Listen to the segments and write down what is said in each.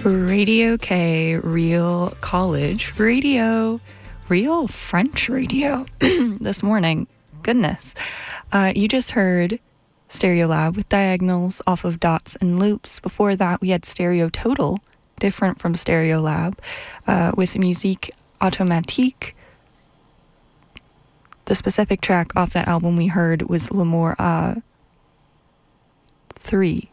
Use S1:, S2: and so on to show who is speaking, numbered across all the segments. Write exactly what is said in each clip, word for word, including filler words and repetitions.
S1: Radio K, real college radio, real French radio this morning. Goodness. Uh, you just heard Stereolab with Diagonals off of Dots and Loops. Before that, we had Stereo Total, different from Stereolab, uh, with Musique Automatique. The specific track off that album we heard was L'Amour à three.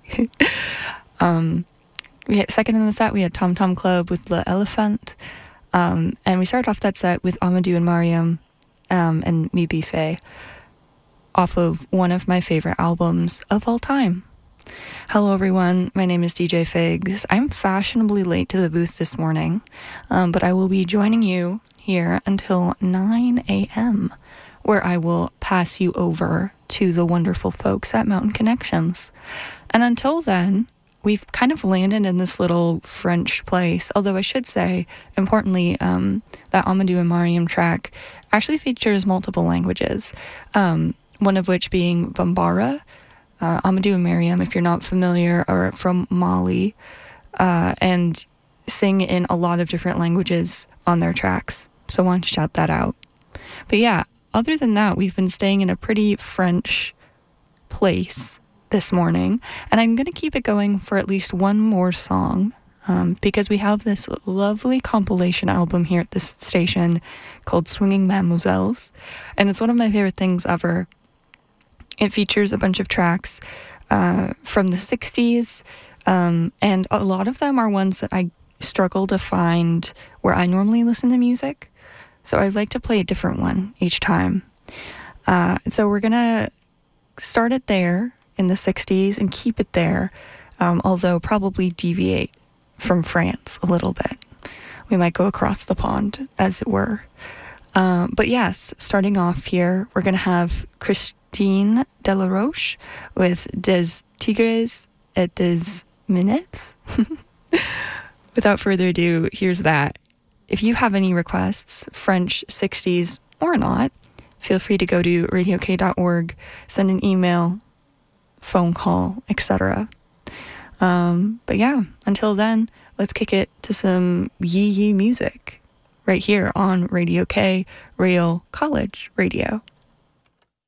S1: um... We had, second in the set, we had Tom Tom Club with Le Elephant. Um, and we started off that set with Amadou and Mariam um, and Mi Bife off of one of my favorite albums of all time. Hello, everyone. My name is D J Figs. I'm fashionably late to the booth this morning, um, but I will be joining you here until nine a.m., where I will pass you over to the wonderful folks at Mountain Connections. And until then, we've kind of landed in this little French place, although I should say, importantly, um, that Amadou and Mariam track actually features multiple languages, um, one of which being Bambara. Uh, Amadou and Mariam, if you're not familiar, are from Mali, uh, and sing in a lot of different languages on their tracks, so I wanted to shout that out. But yeah, other than that, we've been staying in a pretty French place this morning, and I'm going to keep it going for at least one more song, um, because we have this lovely compilation album here at this station called Swinging Mademoiselles, and it's one of my favorite things ever. It features a bunch of tracks uh, from the sixties, um, and a lot of them are ones that I struggle to find where I normally listen to music, so I'd like to play a different one each time. Uh, so we're going to start it there in the sixties and keep it there, um, although probably deviate from France a little bit. We might go across the pond, as it were. Um, but yes, starting off here, we're going to have Christine Delaroche with Des Tigres et des Minets. Without further ado, here's that. If you have any requests, French, sixties, or not, feel free to go to radio k dot org, send an email, phone call, et cetera. Um, but yeah, until then, let's kick it to some yee yee music right here on Radio K, Real College Radio.